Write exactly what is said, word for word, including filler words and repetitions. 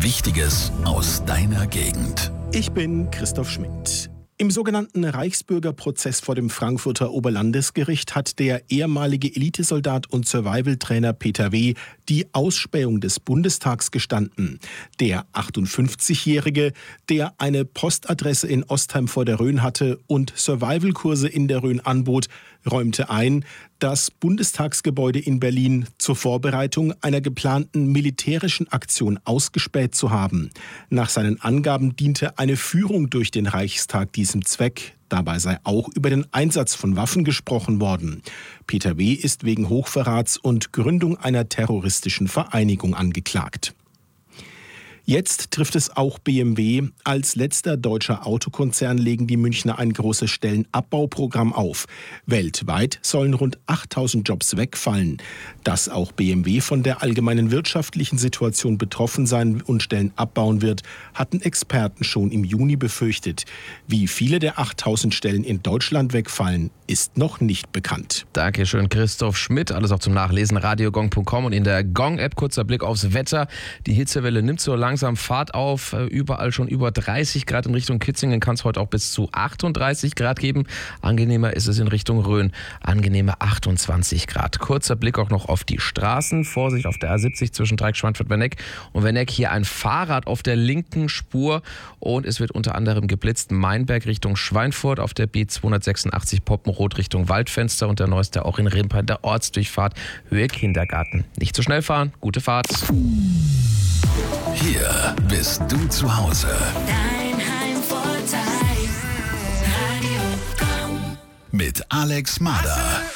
Wichtiges aus deiner Gegend. Ich bin Christoph Schmidt. Im sogenannten Reichsbürgerprozess vor dem Frankfurter Oberlandesgericht hat der ehemalige Elitesoldat und Survival-Trainer Peter W. die Ausspähung des Bundestags gestanden. Der achtundfünfzigjährige, der eine Postadresse in Ostheim vor der Rhön hatte und Survival-Kurse in der Rhön anbot, räumte ein, das Bundestagsgebäude in Berlin zur Vorbereitung einer geplanten militärischen Aktion ausgespäht zu haben. Nach seinen Angaben diente eine Führung durch den Reichstag diesem Zweck. Dabei sei auch über den Einsatz von Waffen gesprochen worden. Peter W. ist wegen Hochverrats und Gründung einer terroristischen Vereinigung angeklagt. Jetzt trifft es auch B M W. Als letzter deutscher Autokonzern legen die Münchner ein großes Stellenabbauprogramm auf. Weltweit sollen rund achttausend Jobs wegfallen. Dass auch B M W von der allgemeinen wirtschaftlichen Situation betroffen sein und Stellen abbauen wird, hatten Experten schon im Juni befürchtet. Wie viele der achttausend Stellen in Deutschland wegfallen, ist noch nicht bekannt. Dankeschön, Christoph Schmidt. Alles auch zum Nachlesen, radiogong punkt com und in der Gong-App. Kurzer Blick aufs Wetter. Die Hitzewelle nimmt so langsam Fahrt auf. Überall schon über dreißig Grad in Richtung Kitzingen. Kann es heute auch bis zu achtunddreißig Grad geben. Angenehmer ist es in Richtung Rhön. Angenehme achtundzwanzig Grad. Kurzer Blick auch noch auf die Straßen. Vorsicht auf der A siebzig zwischen Dreieck, Schweinfurt, Werneck und Werneck. Hier ein Fahrrad auf der linken Spur. Und es wird unter anderem geblitzt. Mainberg Richtung Schweinfurt auf der B zweihundertsechsundachtzig Poppenrot Richtung Waldfenster. Und der neueste auch in Rimpa der Ortsdurchfahrt Höhe Kindergarten. Nicht zu schnell fahren. Gute Fahrt. Hier bist du zu Hause. Dein Heimvorteil. Radio Gong. Mit Alex Mader.